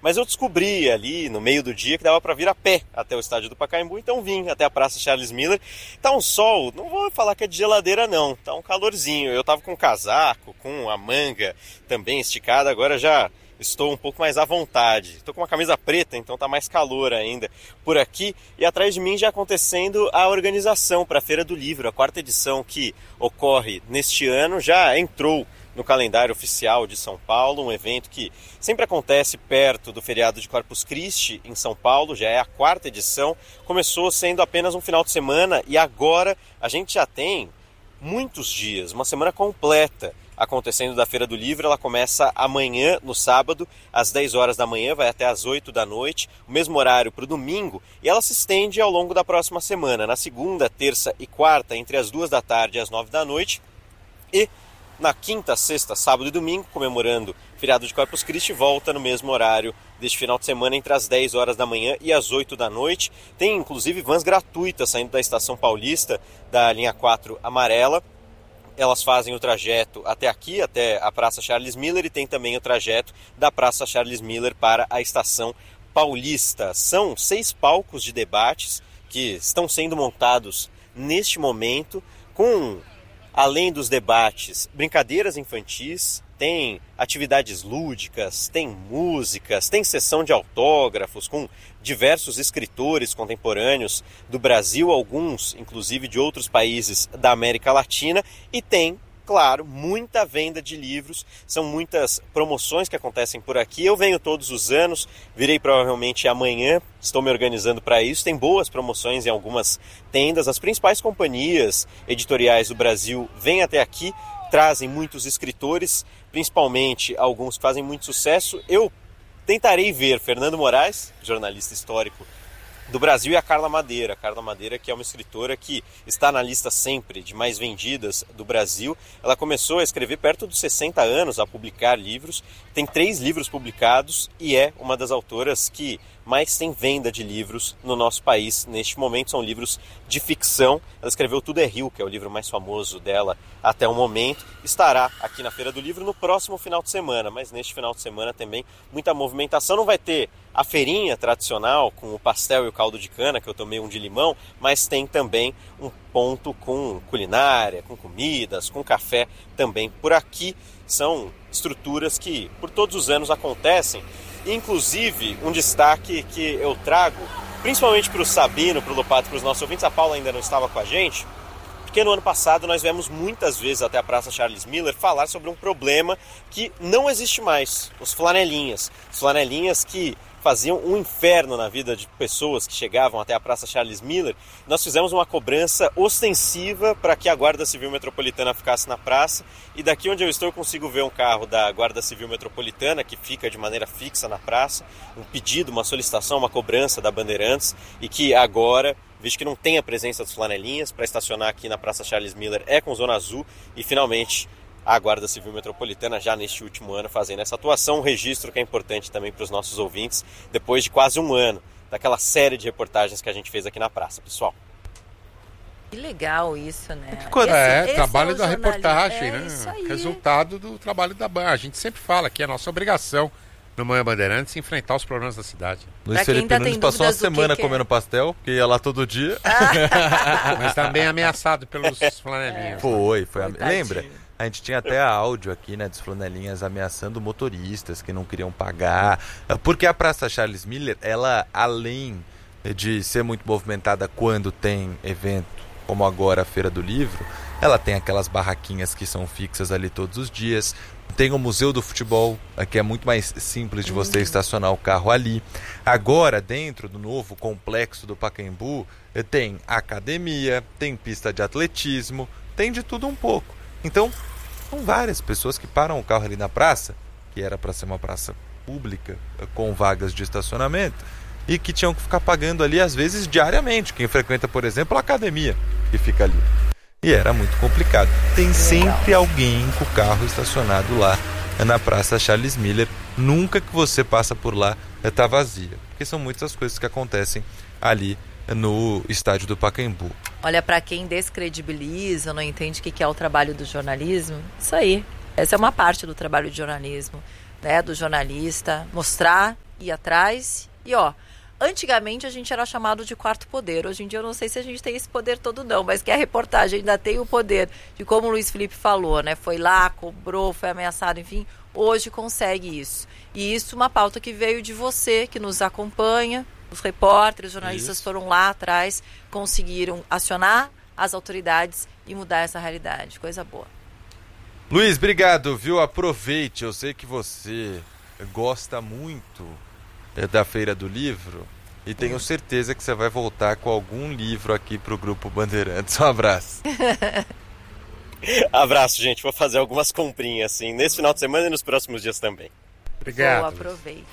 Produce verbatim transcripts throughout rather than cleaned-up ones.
mas eu descobri ali no meio do dia que dava para vir a pé até o estádio do Pacaembu, então vim até a Praça Charles Miller. Tá um sol, não vou falar que é de geladeira não, tá um calorzinho. Eu tava com um casaco, com a manga também esticada, agora já estou um pouco mais à vontade. Estou com uma camisa preta, então tá mais calor ainda por aqui. E atrás de mim já acontecendo a organização para a Feira do Livro, a quarta edição que ocorre neste ano, já entrou no calendário oficial de São Paulo, um evento que sempre acontece perto do feriado de Corpus Christi em São Paulo, já é a quarta edição, começou sendo apenas um final de semana e agora a gente já tem muitos dias, uma semana completa acontecendo da Feira do Livro. Ela começa amanhã, no sábado, às dez horas da manhã, vai até às oito da noite, o mesmo horário para o domingo, e ela se estende ao longo da próxima semana, na segunda, terça e quarta, entre as duas da tarde e as nove da noite, e na quinta, sexta, sábado e domingo, comemorando o feriado de Corpus Christi, volta no mesmo horário deste final de semana, entre as dez horas da manhã e as oito da noite. Tem inclusive vans gratuitas saindo da Estação Paulista, da linha quatro amarela. Elas fazem o trajeto até aqui, até a Praça Charles Miller, e tem também o trajeto da Praça Charles Miller para a Estação Paulista. São seis palcos de debates que estão sendo montados neste momento, com, além dos debates, brincadeiras infantis, tem atividades lúdicas, tem músicas, tem sessão de autógrafos com diversos escritores contemporâneos do Brasil, alguns inclusive de outros países da América Latina, e tem, claro, muita venda de livros, são muitas promoções que acontecem por aqui. Eu venho todos os anos, virei provavelmente amanhã, estou me organizando para isso, tem boas promoções em algumas tendas, as principais companhias editoriais do Brasil vêm até aqui, trazem muitos escritores, principalmente alguns que fazem muito sucesso. Eu tentarei ver Fernando Moraes, jornalista histórico do Brasil, e a Carla Madeira. A Carla Madeira, que é uma escritora que está na lista sempre de mais vendidas do Brasil. Ela começou a escrever perto dos sessenta anos, a publicar livros. Tem três livros publicados e é uma das autoras que mais tem venda de livros no nosso país. Neste momento são livros de ficção. Ela escreveu Tudo é Rio, que é o livro mais famoso dela até o momento. Estará aqui na Feira do Livro no próximo final de semana, mas neste final de semana também muita movimentação. Não vai ter a feirinha tradicional com o pastel e o caldo de cana, que eu tomei um de limão, mas tem também um ponto com culinária, com comidas, com café também por aqui. São estruturas que por todos os anos acontecem. Inclusive, um destaque que eu trago, principalmente para o Sabino, para o Lopato, para os nossos ouvintes, a Paula ainda não estava com a gente, porque no ano passado nós viemos muitas vezes até a Praça Charles Miller falar sobre um problema que não existe mais, os flanelinhas. Os flanelinhas que faziam um inferno na vida de pessoas que chegavam até a Praça Charles Miller. Nós fizemos uma cobrança ostensiva para que a Guarda Civil Metropolitana ficasse na praça, e daqui onde eu estou eu consigo ver um carro da Guarda Civil Metropolitana que fica de maneira fixa na praça, um pedido, uma solicitação, uma cobrança da Bandeirantes, e que agora, visto que não tem a presença dos flanelinhas, para estacionar aqui na Praça Charles Miller é com zona azul, e finalmente a Guarda Civil Metropolitana já neste último ano fazendo essa atuação, um registro que é importante também para os nossos ouvintes, depois de quase um ano daquela série de reportagens que a gente fez aqui na praça, pessoal. Que legal isso, né? Esse, é, esse trabalho é da jornalismo. reportagem, é né? Isso aí. Resultado do trabalho da Ban. A gente sempre fala que é a nossa obrigação no Manhã Bandeirantes enfrentar os problemas da cidade. Luiz Felipe Nunes passou uma semana que comendo que é. pastel, porque ia lá todo dia. Mas também ameaçado pelos flanelinhas. Foi, foi. Coitadinho. Lembra? A gente tinha até áudio aqui, né, dos flanelinhas ameaçando motoristas que não queriam pagar. Porque a Praça Charles Miller, ela, além de ser muito movimentada quando tem evento, como agora a Feira do Livro, ela tem aquelas barraquinhas que são fixas ali todos os dias. Tem o Museu do Futebol, que é muito mais simples de você estacionar o carro ali. Agora, dentro do novo complexo do Pacaembu, tem academia, tem pista de atletismo, tem de tudo um pouco. Então, são várias pessoas que param o carro ali na praça, que era para ser uma praça pública, com vagas de estacionamento, e que tinham que ficar pagando ali, às vezes, diariamente. Quem frequenta, por exemplo, a academia, que fica ali. E era muito complicado. Tem sempre alguém com o carro estacionado lá na Praça Charles Miller. Nunca que você passa por lá está vazia. Porque são muitas coisas que acontecem ali no estádio do Pacaembu. Olha, para quem descredibiliza, não entende o que é o trabalho do jornalismo, isso aí. Essa é uma parte do trabalho de jornalismo, né, do jornalista, mostrar ir atrás. E ó, antigamente a gente era chamado de quarto poder. Hoje em dia eu não sei se a gente tem esse poder todo não, mas que a reportagem ainda tem o poder de, como o Luiz Felipe falou, né? Foi lá, cobrou, foi ameaçado, enfim, hoje consegue isso. E isso é uma pauta que veio de você, que nos acompanha. Os repórteres, os jornalistas isso. foram lá atrás, conseguiram acionar as autoridades e mudar essa realidade. Coisa boa. Luiz, obrigado, viu? Aproveite, eu sei que você gosta muito da Feira do Livro e tenho certeza que você vai voltar com algum livro aqui pro Grupo Bandeirantes. Um abraço. Abraço, gente. Vou fazer algumas comprinhas, assim, nesse final de semana e nos próximos dias também. Obrigado. Boa, aproveite.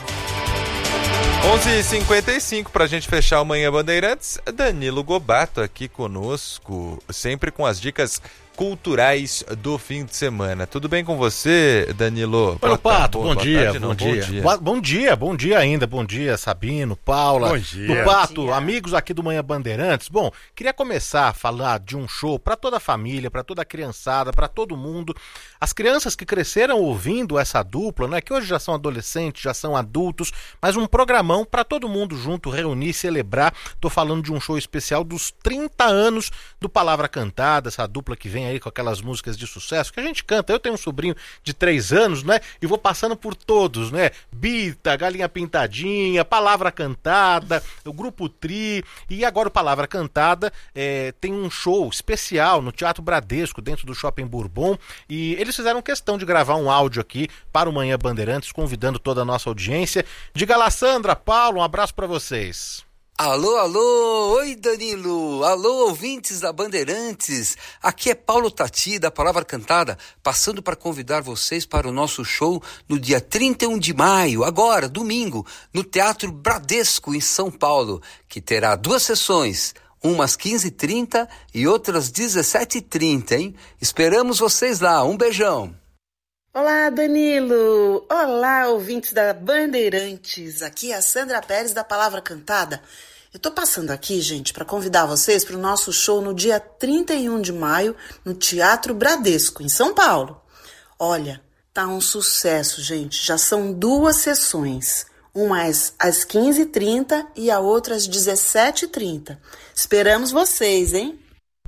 onze e cinquenta e cinco para a gente fechar o Manhã Bandeirantes. Danilo Gobato aqui conosco, sempre com as dicas culturais do fim de semana. Tudo bem com você, Danilo? Oi, Pato, bom, dia, tarde, bom, não, dia. bom dia. Boa, bom dia, bom dia ainda, bom dia, Sabino, Paula. Bom dia. Pato, Bom dia. amigos aqui do Manhã Bandeirantes. Bom, queria começar a falar de um show para toda a família, para toda a criançada, para todo mundo. As crianças que cresceram ouvindo essa dupla, né, que hoje já são adolescentes, já são adultos, mas um programão para todo mundo junto reunir, celebrar. Tô falando de um show especial dos trinta anos do Palavra Cantada, essa dupla que vem aí com aquelas músicas de sucesso que a gente canta. Eu tenho um sobrinho de três anos, né? E vou passando por todos, né? Bita, Galinha Pintadinha, Palavra Cantada, o Grupo Tri. E agora o Palavra Cantada é, tem um show especial no Teatro Bradesco, dentro do Shopping Bourbon. E eles fizeram questão de gravar um áudio aqui para o Manhã Bandeirantes, convidando toda a nossa audiência. Diga lá, Sandra, Paulo, um abraço para vocês. Alô, alô, oi Danilo, alô ouvintes da Bandeirantes, aqui é Paulo Tati da Palavra Cantada, passando para convidar vocês para o nosso show no dia trinta e um de maio, agora, domingo, no Teatro Bradesco em São Paulo, que terá duas sessões, umas quinze e trinta e outras dezessete e trinta, hein? Esperamos vocês lá, um beijão. Olá, Danilo! Olá, ouvintes da Bandeirantes! Aqui é a Sandra Pérez da Palavra Cantada. Eu tô passando aqui, gente, para convidar vocês para o nosso show no dia trinta e um de maio no Teatro Bradesco, em São Paulo. Olha, tá um sucesso, gente. Já são duas sessões. Uma às, às quinze e trinta e a outra às dezessete e trinta. Esperamos vocês, hein?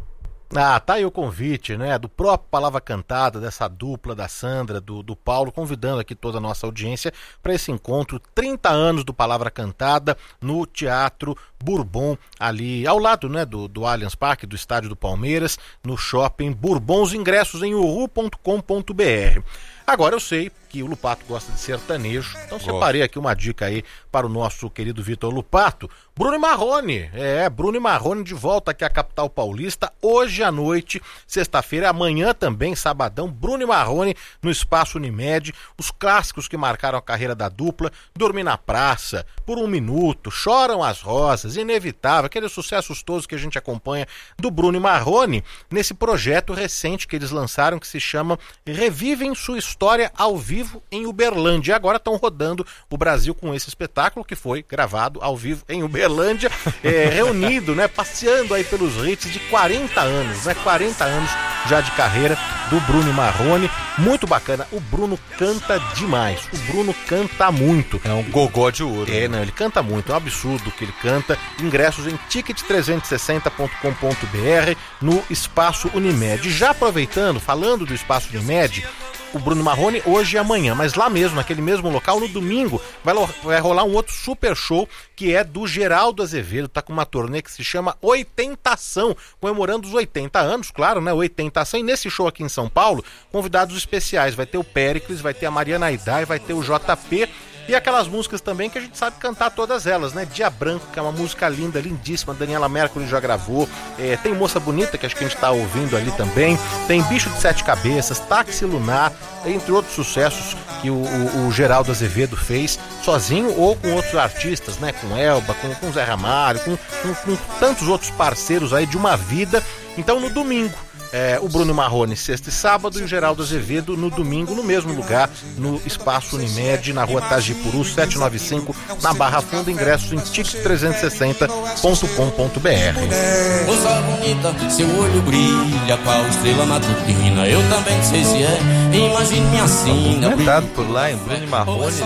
Ah, tá aí o convite, né, do próprio Palavra Cantada, dessa dupla da Sandra, do, do Paulo, convidando aqui toda a nossa audiência para esse encontro, trinta anos do Palavra Cantada no Teatro Bourbon, ali ao lado, né, do, do Allianz Parque, do Estádio do Palmeiras, no Shopping Bourbon. Os ingressos em uhu ponto com ponto br. Agora eu sei que o Lupato gosta de sertanejo, então Gosto. separei aqui uma dica aí para o nosso querido Vitor Lupato. Bruno e Marrone, é, Bruno e Marrone de volta aqui à capital paulista, hoje à noite, sexta-feira, amanhã também, sabadão, Bruno e Marrone no Espaço Unimed, os clássicos que marcaram a carreira da dupla, Dormir na Praça, Por um Minuto, Choram as Rosas, Inevitável, aqueles sucessos todos que a gente acompanha do Bruno e Marrone, nesse projeto recente que eles lançaram que se chama Revivem Sua História ao Vivo em Uberlândia. E agora estão rodando o Brasil com esse espetáculo que foi gravado ao vivo em Uberlândia, é, reunido, né, passeando aí pelos hits de quarenta anos, né, quarenta anos já de carreira do Bruno e Marrone. Muito bacana. O Bruno canta demais. O Bruno canta muito. É um gogó de ouro. É, não, ele canta muito. É um absurdo o que ele canta. Ingressos em ticket trezentos e sessenta ponto com ponto br no Espaço Unimed. Já aproveitando, falando do Espaço Unimed, o Bruno Marrone hoje e amanhã, mas lá mesmo, naquele mesmo local, no domingo, vai, vai rolar um outro super show que é do Geraldo Azevedo, tá com uma turnê que se chama Oitentação, comemorando os oitenta anos, claro, né, Oitentação, e nesse show aqui em São Paulo, convidados especiais, vai ter o Péricles, vai ter a Mariana Aidai, vai ter o J P, e aquelas músicas também que a gente sabe cantar todas elas, né? Dia Branco, que é uma música linda, lindíssima, Daniela Mercury já gravou, é, tem Moça Bonita, que acho que a gente tá ouvindo ali também, tem Bicho de Sete Cabeças, Táxi Lunar, entre outros sucessos que o, o, o Geraldo Azevedo fez sozinho ou com outros artistas, né? Com Elba, com, com Zé Ramalho, com, com, com tantos outros parceiros aí de uma vida. Então no domingo, É, o Bruno Marrone, sexta e sábado, e o Geraldo Azevedo no domingo, no mesmo lugar, no Espaço Unimed, na rua Tajipuru, setecentos e noventa e cinco, na Barra Funda. Ingressos em ticket trezentos e sessenta ponto com ponto br. Moça bonita, seu olho brilha qual estrela matutina. Eu também sei se é, imagine minha sina. Comentado por lá em Bruno e Marrone,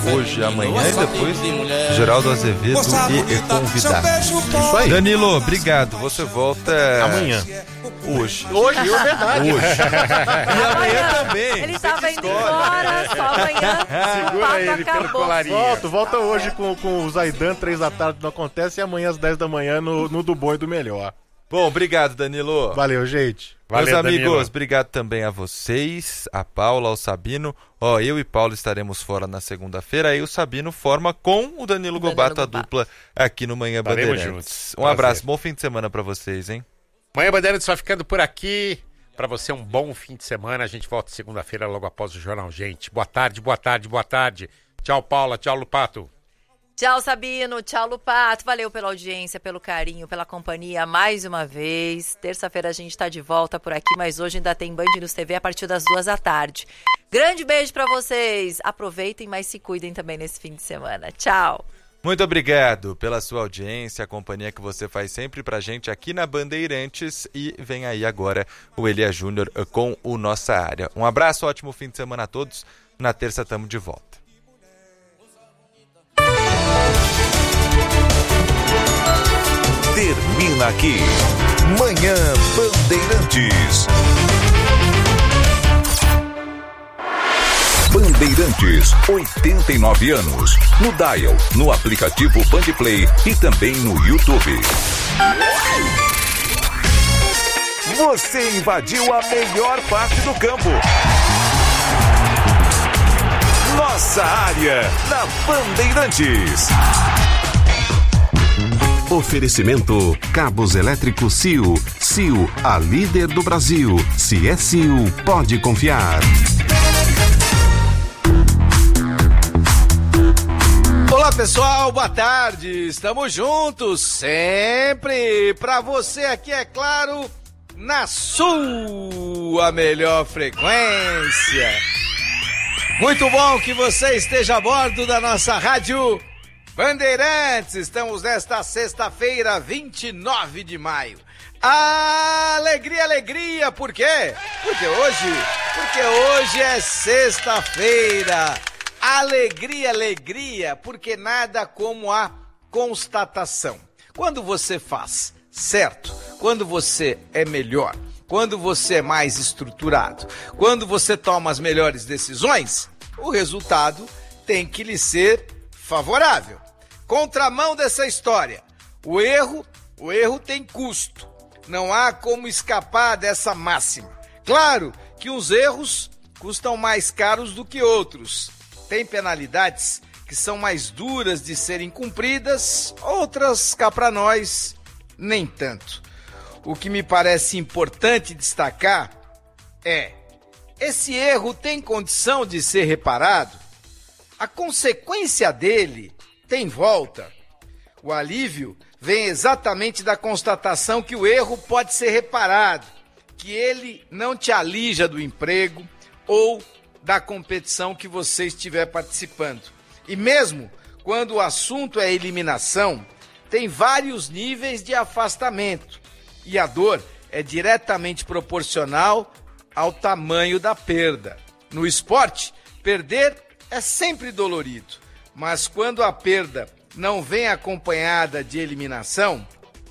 hoje, amanhã e depois Geraldo Azevedo e convidados. Isso aí. Danilo, obrigado. Você volta amanhã. Hoje. Hoje, é verdade. Hoje. E amanhã também. Ele tava indo embora, só amanhã. Segura ele pelo acabou. colarinho. Volta, volta hoje com, com o Zaidan, três da tarde não acontece, e amanhã às dez da manhã no, no do bom e do melhor. Bom, obrigado, Danilo. Valeu, gente. Meus Valeu, amigos, Danilo. obrigado também a vocês, a Paula, ao Sabino. Ó, eu e Paulo estaremos fora na segunda-feira, aí o Sabino forma com o Danilo Gobato, Danilo a dupla aqui no Manhã Estaremos Bandeirantes. juntos. Um Prazer. abraço, bom fim de semana pra vocês, hein? Manhã Bandeirantes só ficando por aqui. Pra você um bom fim de semana. A gente volta segunda-feira logo após o Jornal Gente. Boa tarde, boa tarde, boa tarde. Tchau, Paula. Tchau, Lupato. Tchau, Sabino. Tchau, Lupato. Valeu pela audiência, pelo carinho, pela companhia mais uma vez. Terça-feira a gente tá de volta por aqui, mas hoje ainda tem Band News T V a partir das duas da tarde. Grande beijo pra vocês. Aproveitem, mas se cuidem também nesse fim de semana. Tchau. Muito obrigado pela sua audiência, a companhia que você faz sempre pra gente aqui na Bandeirantes. E vem aí agora o Elia Júnior com o Nossa Área. Um abraço, ótimo fim de semana a todos. Na terça estamos de volta. Termina aqui. Manhã Bandeirantes. Bandeirantes, oitenta e nove anos. No Dial, no aplicativo Bandplay e também no YouTube. Você invadiu a melhor parte do campo. Nossa Área, na Bandeirantes. Oferecimento Cabos Elétricos C I U. C I U, a líder do Brasil. Se é C I U, pode confiar. Olá pessoal, boa tarde, estamos juntos sempre pra você aqui, é claro, na sua melhor frequência. Muito bom que você esteja a bordo da nossa rádio Bandeirantes. Estamos nesta sexta-feira, vinte e nove de maio. Alegria, alegria, por quê? Porque hoje, porque hoje é sexta-feira. Alegria, alegria, porque nada como a constatação. Quando você faz certo, quando você é melhor, quando você é mais estruturado, quando você toma as melhores decisões, o resultado tem que lhe ser favorável. Contramão dessa história, o erro, o erro tem custo. Não há como escapar dessa máxima. Claro que uns erros custam mais caros do que outros. Tem penalidades que são mais duras de serem cumpridas, outras, cá para nós, nem tanto. O que me parece importante destacar é: esse erro tem condição de ser reparado? A consequência dele tem volta? O alívio vem exatamente da constatação que o erro pode ser reparado, que ele não te alija do emprego ou da competição que você estiver participando. E mesmo quando o assunto é eliminação, tem vários níveis de afastamento e a dor é diretamente proporcional ao tamanho da perda. No esporte, perder é sempre dolorido, mas quando a perda não vem acompanhada de eliminação,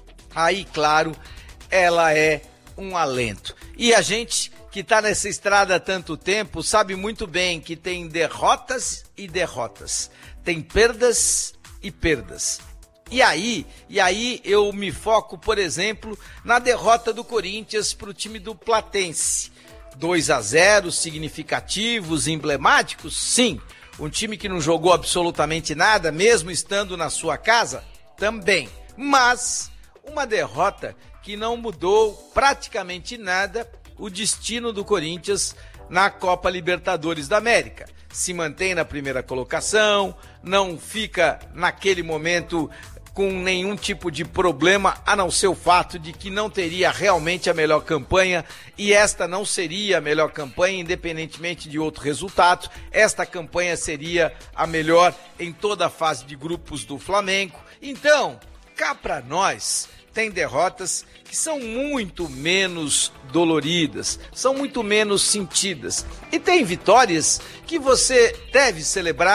aí, claro, ela é um alento. E a gente que está nessa estrada há tanto tempo sabe muito bem que tem derrotas e derrotas, tem perdas e perdas. E aí, e aí eu me foco, por exemplo, na derrota do Corinthians para o time do Platense. dois a zero, significativos, emblemáticos? Sim. Um time que não jogou absolutamente nada, mesmo estando na sua casa? Também. Mas uma derrota que não mudou praticamente nada o destino do Corinthians na Copa Libertadores da América. Se mantém na primeira colocação, não fica naquele momento com nenhum tipo de problema, a não ser o fato de que não teria realmente a melhor campanha, e esta não seria a melhor campanha, independentemente de outro resultado. Esta campanha seria a melhor em toda a fase de grupos do Flamengo. Então, cá para nós, tem derrotas que são muito menos doloridas, são muito menos sentidas. E tem vitórias que você deve celebrar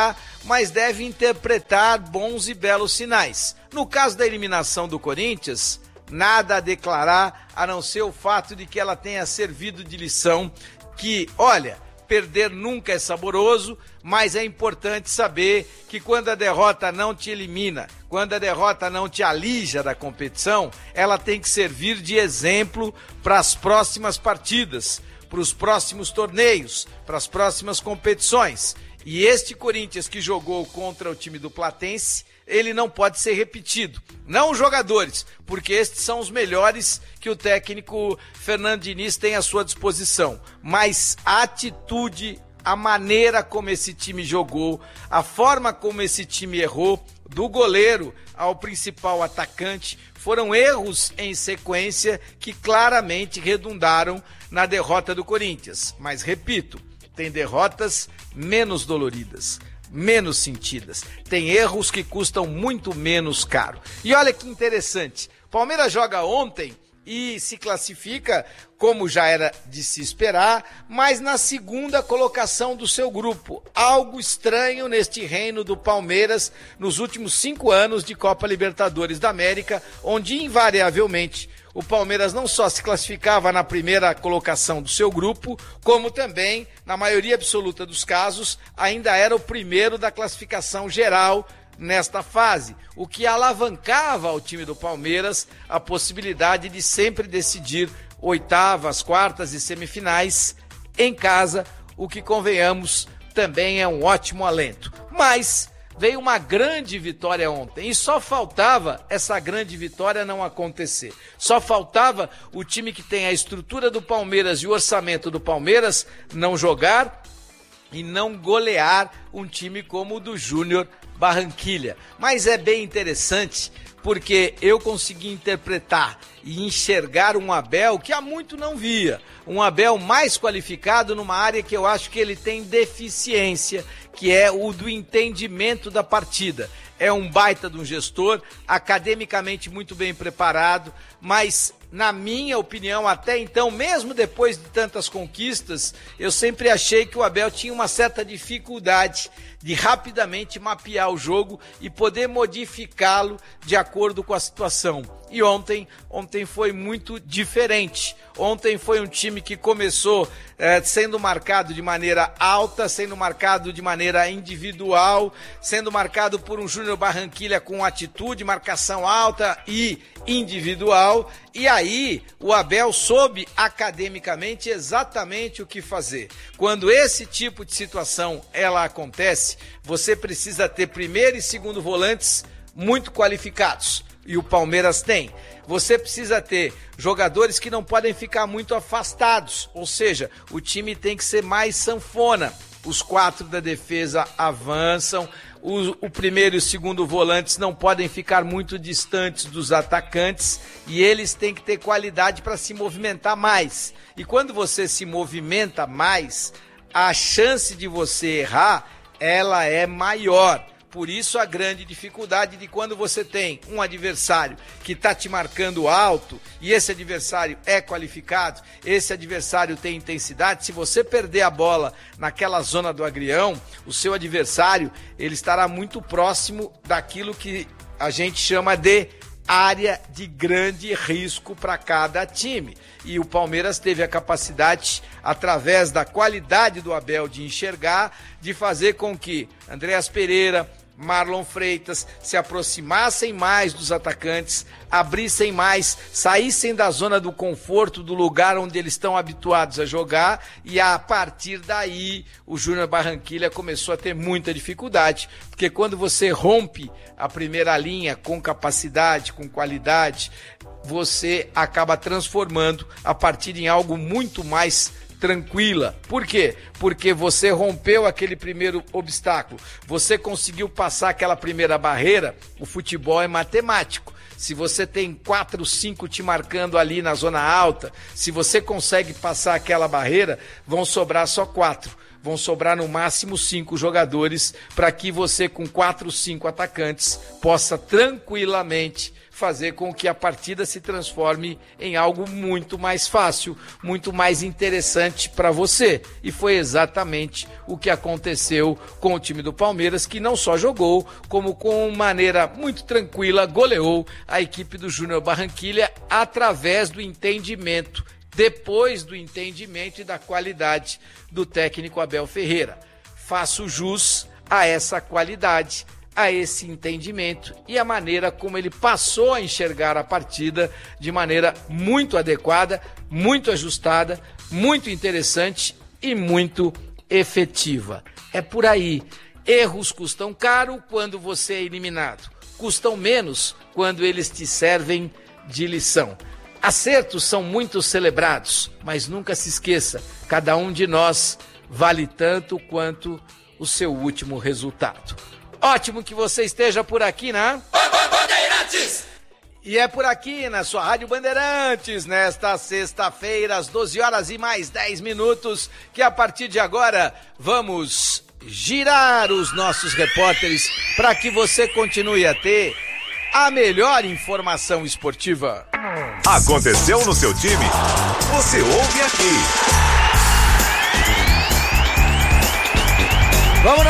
mas deve interpretar bons e belos sinais. No caso da eliminação do Corinthians, nada a declarar, a não ser o fato de que ela tenha servido de lição que, olha, perder nunca é saboroso, mas é importante saber que quando a derrota não te elimina, quando a derrota não te alija da competição, ela tem que servir de exemplo para as próximas partidas, para os próximos torneios, para as próximas competições. E este Corinthians que jogou contra o time do Platense, ele não pode ser repetido. Não os jogadores, porque estes são os melhores que o técnico Fernando Diniz tem à sua disposição. Mas a atitude, a maneira como esse time jogou, a forma como esse time errou, do goleiro ao principal atacante, foram erros em sequência que claramente redundaram na derrota do Corinthians. Mas, repito, tem derrotas menos doloridas, menos sentidas. Tem erros que custam muito menos caro. E olha que interessante, Palmeiras joga ontem e se classifica, como já era de se esperar, mas na segunda colocação do seu grupo. Algo estranho neste reino do Palmeiras nos últimos cinco anos de Copa Libertadores da América, onde invariavelmente o Palmeiras não só se classificava na primeira colocação do seu grupo, como também, na maioria absoluta dos casos, ainda era o primeiro da classificação geral nesta fase, o que alavancava ao time do Palmeiras a possibilidade de sempre decidir oitavas, quartas e semifinais em casa, o que, convenhamos, também é um ótimo alento. Mas veio uma grande vitória ontem e só faltava essa grande vitória não acontecer. Só faltava o time que tem a estrutura do Palmeiras e o orçamento do Palmeiras não jogar e não golear um time como o do Júnior Barranquilla. Mas é bem interessante porque eu consegui interpretar e enxergar um Abel que há muito não via. Um Abel mais qualificado numa área que eu acho que ele tem deficiência, que é o do entendimento da partida. É um baita de um gestor, academicamente muito bem preparado, mas, na minha opinião, até então, mesmo depois de tantas conquistas, eu sempre achei que o Abel tinha uma certa dificuldade de rapidamente mapear o jogo e poder modificá-lo de acordo com a situação. E ontem, ontem foi muito diferente. Ontem foi um time que começou eh, sendo marcado de maneira alta, sendo marcado de maneira individual, sendo marcado por um Júnior Barranquilla com atitude, marcação alta e individual. E aí o Abel soube academicamente exatamente o que fazer. Quando esse tipo de situação ela acontece, você precisa ter primeiro e segundo volantes muito qualificados. E o Palmeiras tem. Você precisa ter jogadores que não podem ficar muito afastados, ou seja, o time tem que ser mais sanfona. Os quatro da defesa avançam, o, o primeiro e o segundo volantes não podem ficar muito distantes dos atacantes e eles têm que ter qualidade para se movimentar mais. E quando você se movimenta mais, a chance de você errar, ela é maior. Por isso a grande dificuldade de quando você tem um adversário que está te marcando alto e esse adversário é qualificado, esse adversário tem intensidade. Se você perder a bola naquela zona do agrião, o seu adversário ele estará muito próximo daquilo que a gente chama de área de grande risco para cada time. E o Palmeiras teve a capacidade, através da qualidade do Abel de enxergar, de fazer com que Andreas Pereira, Marlon Freitas se aproximassem mais dos atacantes, abrissem mais, saíssem da zona do conforto, do lugar onde eles estão habituados a jogar, e a partir daí o Júnior Barranquilla começou a ter muita dificuldade, porque quando você rompe a primeira linha com capacidade, com qualidade, você acaba transformando a partida em algo muito mais tranquila. Por quê? Porque você rompeu aquele primeiro obstáculo, você conseguiu passar aquela primeira barreira. O futebol é matemático. Se você tem quatro, cinco te marcando ali na zona alta, se você consegue passar aquela barreira, vão sobrar só quatro. vão sobrar no máximo cinco jogadores para que você, com quatro, cinco atacantes, possa tranquilamente fazer com que a partida se transforme em algo muito mais fácil, muito mais interessante para você. E foi exatamente o que aconteceu com o time do Palmeiras, que não só jogou, como com maneira muito tranquila goleou a equipe do Júnior Barranquilla através do entendimento, depois do entendimento e da qualidade do técnico Abel Ferreira. Faço jus a essa qualidade, a esse entendimento e a maneira como ele passou a enxergar a partida de maneira muito adequada, muito ajustada, muito interessante e muito efetiva. É por aí. Erros custam caro quando você é eliminado. Custam menos quando eles te servem de lição. Acertos são muito celebrados, mas nunca se esqueça, cada um de nós vale tanto quanto o seu último resultado. Ótimo que você esteja por aqui, né? Bandeirantes! E é por aqui, na sua Rádio Bandeirantes, nesta sexta-feira, às doze horas e mais dez minutos, que a partir de agora vamos girar os nossos repórteres para que você continue a ter a melhor informação esportiva. Aconteceu no seu time? Você ouve aqui. Vamos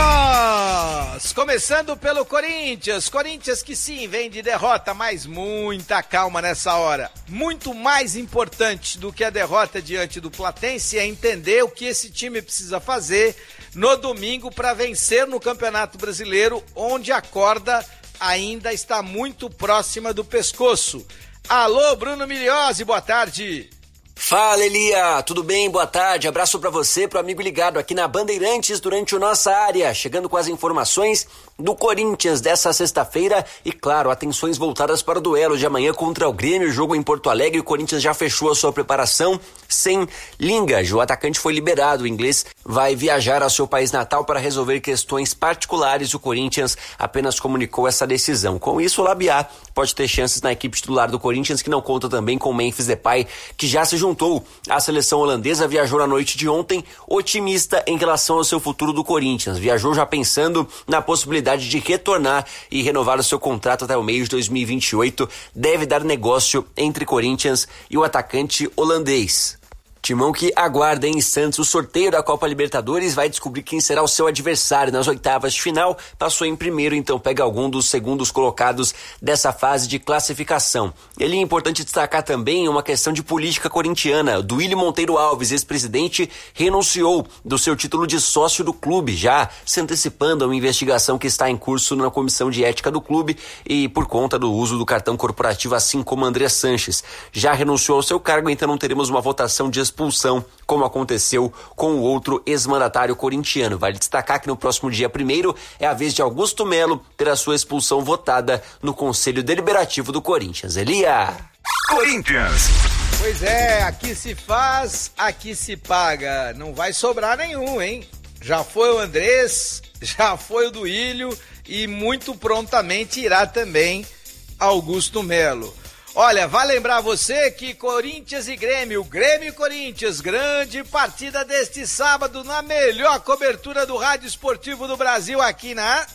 nós! Começando pelo Corinthians. Corinthians que sim, vem de derrota, mas muita calma nessa hora. Muito mais importante do que a derrota diante do Platense é entender o que esse time precisa fazer no domingo para vencer no Campeonato Brasileiro, onde a corda ainda está muito próxima do pescoço. Alô, Bruno Miliose, boa tarde. Fala, Elia, tudo bem? Boa tarde, abraço pra você, pro amigo ligado aqui na Bandeirantes durante o Nossa Área, chegando com as informações do Corinthians dessa sexta-feira e, claro, atenções voltadas para o duelo de amanhã contra o Grêmio, jogo em Porto Alegre. O Corinthians já fechou a sua preparação sem Lingard, o atacante foi liberado, o inglês vai viajar ao seu país natal para resolver questões particulares. O Corinthians apenas comunicou essa decisão. Com isso, o Labiá pode ter chances na equipe titular do Corinthians, que não conta também com Memphis Depay, que já se juntou à seleção holandesa, viajou na noite de ontem, otimista em relação ao seu futuro do Corinthians. Viajou já pensando na possibilidade de retornar e renovar o seu contrato até o meio de dois mil e vinte e oito. Deve dar negócio entre Corinthians e o atacante holandês. Timão que aguarda em Santos o sorteio da Copa Libertadores, vai descobrir quem será o seu adversário nas oitavas de final. Passou em primeiro, então pega algum dos segundos colocados dessa fase de classificação. Ele é importante destacar também uma questão de política corintiana. Duílio Monteiro Alves, ex-presidente, renunciou do seu título de sócio do clube, já se antecipando a uma investigação que está em curso na comissão de ética do clube e por conta do uso do cartão corporativo, assim como André Sanches. Já renunciou ao seu cargo, então não teremos uma votação de expulsão, como aconteceu com o outro ex-mandatário corintiano. Vale destacar que no próximo dia primeiro é a vez de Augusto Melo ter a sua expulsão votada no Conselho Deliberativo do Corinthians. Elia! Corinthians! Pois é, aqui se faz, aqui se paga. Não vai sobrar nenhum, hein? Já foi o Andrés, já foi o Duílio e muito prontamente irá também Augusto Melo. Olha, vai lembrar você que Corinthians e Grêmio, Grêmio e Corinthians, grande partida deste sábado na melhor cobertura do rádio esportivo do Brasil aqui na...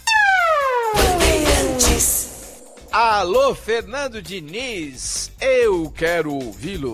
Bandeirantes. Alô, Fernando Diniz, eu quero ouvi-lo.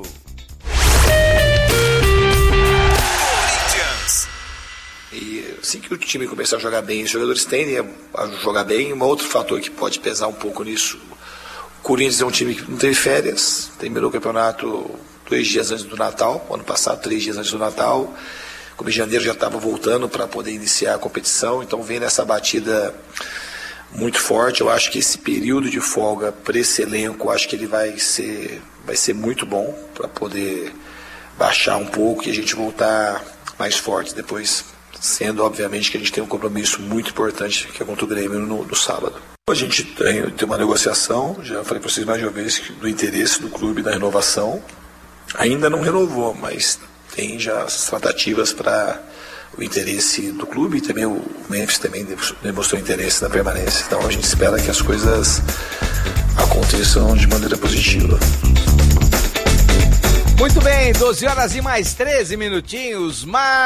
Corinthians. E assim que o time começar a jogar bem, os jogadores tendem a jogar bem. Um outro fator que pode pesar um pouco nisso... O Corinthians é um time que não teve férias, terminou o campeonato dois dias antes do Natal, ano passado, três dias antes do Natal. Como em janeiro já estava voltando para poder iniciar a competição, então vem nessa batida muito forte. Eu acho que esse período de folga para esse elenco, acho que ele vai ser, vai ser muito bom para poder baixar um pouco e a gente voltar mais forte depois, sendo obviamente que a gente tem um compromisso muito importante que é contra o Grêmio no, no sábado. A gente tem, tem uma negociação, já falei para vocês mais de uma vez, do interesse do clube na renovação. Ainda não renovou, mas tem já as tratativas para o interesse do clube e também o Memphis também demonstrou interesse na permanência. Então a gente espera que as coisas aconteçam de maneira positiva. Muito bem, doze horas e mais treze minutinhos.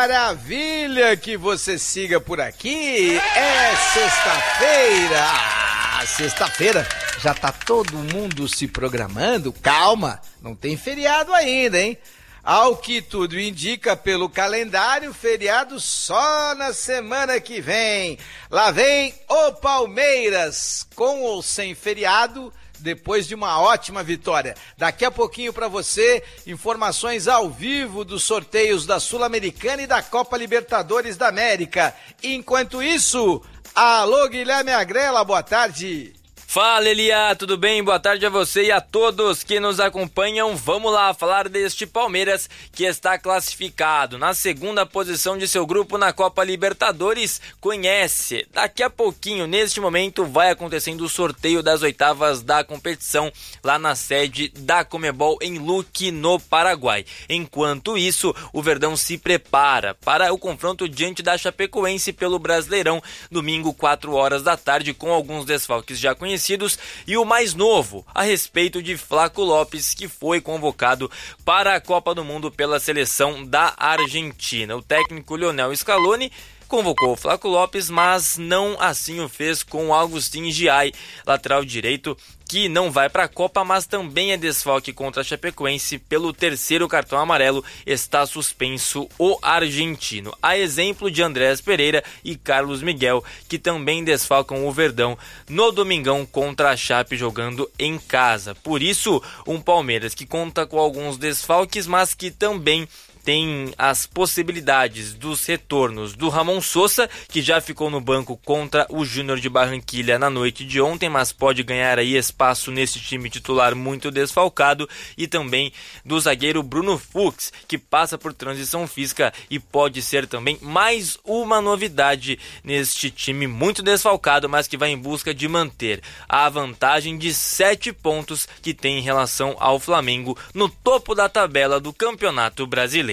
Maravilha que você siga por aqui. É sexta-feira. Ah, sexta-feira já tá todo mundo se programando. Calma, não tem feriado ainda, hein? Ao que tudo indica pelo calendário, feriado só na semana que vem. Lá vem o Palmeiras, com ou sem feriado, depois de uma ótima vitória. Daqui a pouquinho para você, informações ao vivo dos sorteios da Sul-Americana e da Copa Libertadores da América. Enquanto isso, alô Guilherme Agrela, boa tarde. Fala, Elia, tudo bem? Boa tarde a você e a todos que nos acompanham. Vamos lá falar deste Palmeiras que está classificado na segunda posição de seu grupo na Copa Libertadores. Conhece, daqui a pouquinho, neste momento, vai acontecendo o sorteio das oitavas da competição lá na sede da Conmebol em Luque, no Paraguai. Enquanto isso, o Verdão se prepara para o confronto diante da Chapecoense pelo Brasileirão, domingo, quatro horas da tarde, com alguns desfalques já conhecidos. E o mais novo a respeito de Flaco Lopes, que foi convocado para a Copa do Mundo pela seleção da Argentina. O técnico Lionel Scaloni convocou o Flaco Lopes, mas não assim o fez com o Agustin Giai, lateral direito, que não vai para a Copa, mas também é desfalque contra a Chapecoense. Pelo terceiro cartão amarelo está suspenso o argentino. A exemplo de Andrés Pereira e Carlos Miguel, que também desfalcam o Verdão no domingão contra a Chape jogando em casa. Por isso, um Palmeiras que conta com alguns desfalques, mas que também tem as possibilidades dos retornos do Ramon Sosa, que já ficou no banco contra o Júnior de Barranquilha na noite de ontem, mas pode ganhar aí espaço nesse time titular muito desfalcado, e também do zagueiro Bruno Fux, que passa por transição física e pode ser também mais uma novidade neste time muito desfalcado, mas que vai em busca de manter a vantagem de sete pontos que tem em relação ao Flamengo no topo da tabela do Campeonato Brasileiro.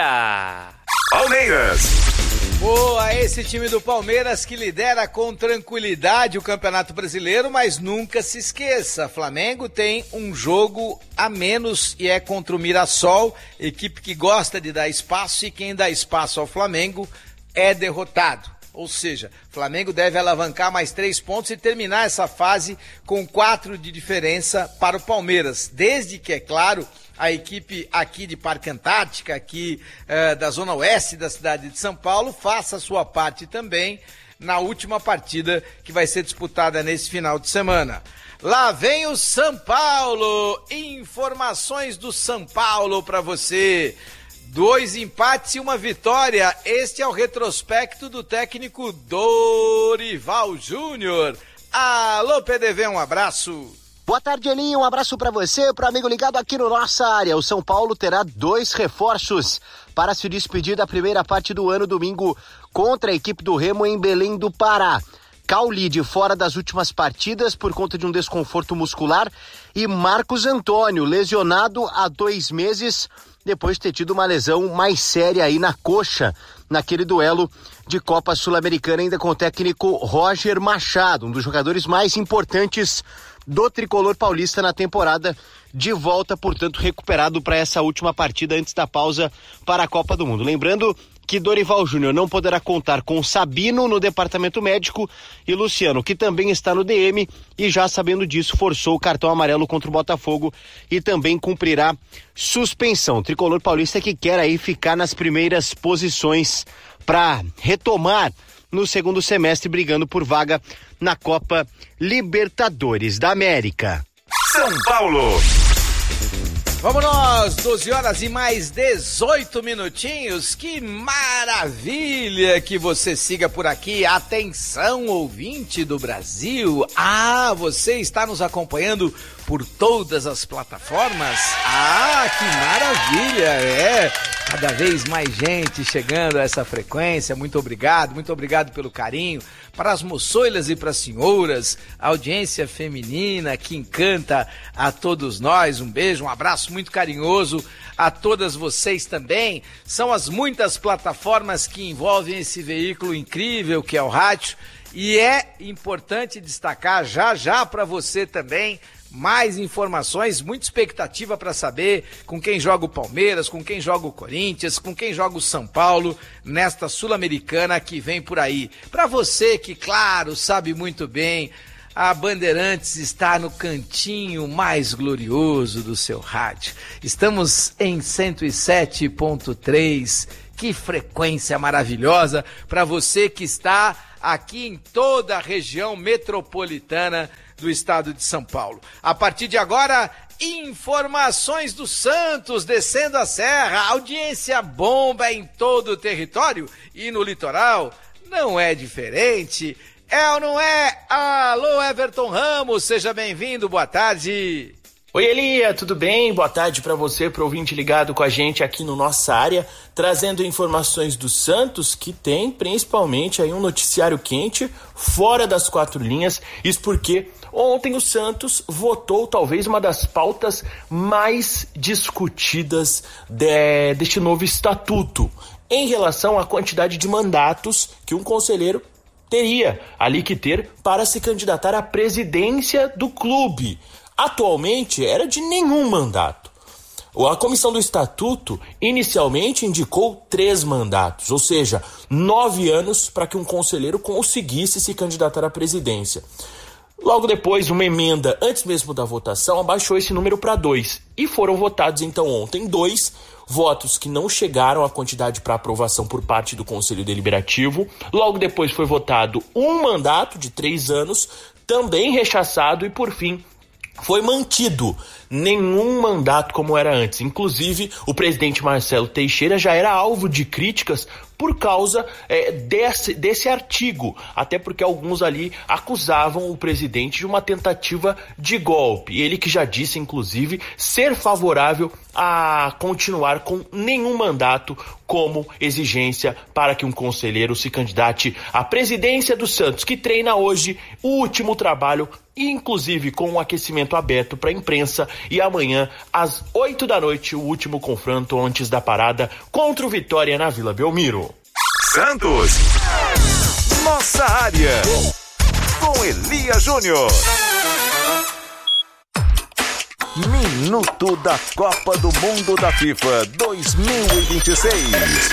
Elia! Palmeiras! Boa, esse time do Palmeiras que lidera com tranquilidade o Campeonato Brasileiro, mas nunca se esqueça, Flamengo tem um jogo a menos e é contra o Mirassol, equipe que gosta de dar espaço, e quem dá espaço ao Flamengo é derrotado. Ou seja, Flamengo deve alavancar mais três pontos e terminar essa fase com quatro de diferença para o Palmeiras. Desde que, é claro, a equipe aqui de Parque Antártica, aqui eh, da Zona Oeste da cidade de São Paulo, faça a sua parte também na última partida que vai ser disputada nesse final de semana. Lá vem o São Paulo, informações do São Paulo para você. Dois empates e uma vitória. Este é o retrospecto do técnico Dorival Júnior. Alô, P D V, um abraço. Boa tarde, Elinho. Um abraço para você, para o amigo ligado aqui no Nossa Área. O São Paulo terá dois reforços para se despedir da primeira parte do ano, domingo, contra a equipe do Remo em Belém do Pará. Cauli de fora das últimas partidas por conta de um desconforto muscular, e Marcos Antônio, lesionado há dois meses, depois de ter tido uma lesão mais séria aí na coxa, naquele duelo de Copa Sul-Americana, ainda com o técnico Roger Machado, um dos jogadores mais importantes do tricolor paulista na temporada, de volta, portanto, recuperado para essa última partida antes da pausa para a Copa do Mundo. Lembrando que Dorival Júnior não poderá contar com Sabino no departamento médico e Luciano, que também está no D M, e já sabendo disso, forçou o cartão amarelo contra o Botafogo e também cumprirá suspensão. O tricolor paulista que quer aí ficar nas primeiras posições para retomar no segundo semestre, brigando por vaga na Copa Libertadores da América. São Paulo! Vamos nós, doze horas e mais dezoito minutinhos. Que maravilha que você siga por aqui. Atenção, ouvinte do Brasil. Ah, você está nos acompanhando por todas as plataformas? Ah, que maravilha, é. Cada vez mais gente chegando a essa frequência. Muito obrigado, muito obrigado pelo carinho. Para as moçoilas e para as senhoras, a audiência feminina que encanta a todos nós. Um beijo, um abraço muito carinhoso a todas vocês também. São as muitas plataformas que envolvem esse veículo incrível que é o rádio. E é importante destacar já já para você também, mais informações, muita expectativa para saber com quem joga o Palmeiras, com quem joga o Corinthians, com quem joga o São Paulo nesta Sul-Americana que vem por aí. Para você que, claro, sabe muito bem, a Bandeirantes está no cantinho mais glorioso do seu rádio. Estamos em cento e sete ponto três, que frequência maravilhosa para você que está aqui em toda a região metropolitana do estado de São Paulo. A partir de agora, informações do Santos descendo a serra, audiência bomba em todo o território e no litoral não é diferente. É ou não é? Alô, Everton Ramos, seja bem-vindo, boa tarde. Oi, Elia, tudo bem? Boa tarde para você, pro ouvinte ligado com a gente aqui no Nossa Área, trazendo informações do Santos, que tem principalmente aí um noticiário quente fora das quatro linhas. Isso porque ontem o Santos votou talvez uma das pautas mais discutidas de, deste novo estatuto, em relação à quantidade de mandatos que um conselheiro teria ali que ter para se candidatar à presidência do clube. Atualmente era de nenhum mandato. A comissão do estatuto inicialmente indicou três mandatos, ou seja, nove anos para que um conselheiro conseguisse se candidatar à presidência. Logo depois, uma emenda, antes mesmo da votação, abaixou esse número para dois. E foram votados então ontem dois votos que não chegaram à quantidade para aprovação por parte do Conselho Deliberativo. Logo depois foi votado um mandato de três anos, também rechaçado, e por fim foi mantido nenhum mandato como era antes. Inclusive, o presidente Marcelo Teixeira já era alvo de críticas por causa é, desse, desse artigo, até porque alguns ali acusavam o presidente de uma tentativa de golpe. Ele que já disse, inclusive, ser favorável a continuar com nenhum mandato como exigência para que um conselheiro se candidate à presidência do Santos, que treina hoje o último trabalho, inclusive com um aquecimento aberto para a imprensa, e amanhã, às oito da noite, o último confronto antes da parada contra o Vitória na Vila Belmiro. Santos, Nossa Área, com Elia Júnior. Minuto da Copa do Mundo da FIFA dois mil e vinte e seis.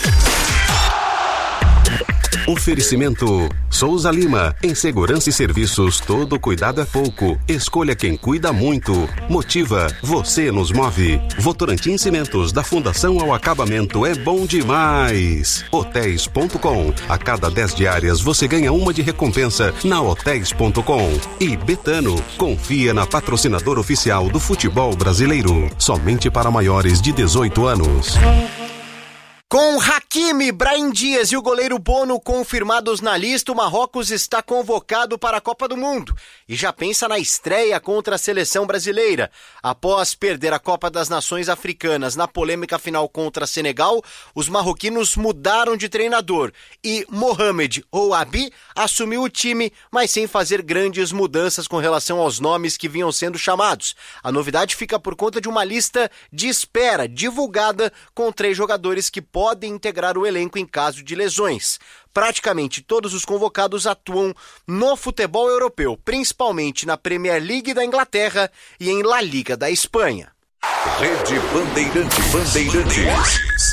Oferecimento Souza Lima, em segurança e serviços, todo cuidado é pouco. Escolha quem cuida muito. Motiva, você nos move. Votorantim Cimentos, da fundação ao acabamento, é bom demais. Hotéis ponto com, a cada dez diárias você ganha uma de recompensa na hotéis ponto com. E Betano, confia na patrocinadora oficial do futebol brasileiro, somente para maiores de dezoito anos. Com Hakimi, Brahim Dias e o goleiro Bono confirmados na lista, o Marrocos está convocado para a Copa do Mundo e já pensa na estreia contra a seleção brasileira. Após perder a Copa das Nações Africanas na polêmica final contra Senegal, os marroquinos mudaram de treinador e Mohamed Ouabi assumiu o time, mas sem fazer grandes mudanças com relação aos nomes que vinham sendo chamados. A novidade fica por conta de uma lista de espera divulgada com três jogadores que podem podem integrar o elenco em caso de lesões. Praticamente todos os convocados atuam no futebol europeu, principalmente na Premier League da Inglaterra e em La Liga da Espanha. Rede Bandeirantes. Bandeirantes.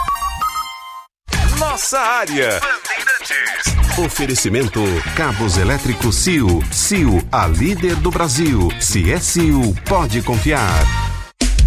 Nossa Área. Oferecimento Cabos Elétricos C I U. C I U, a líder do Brasil. Se é C I U, pode confiar.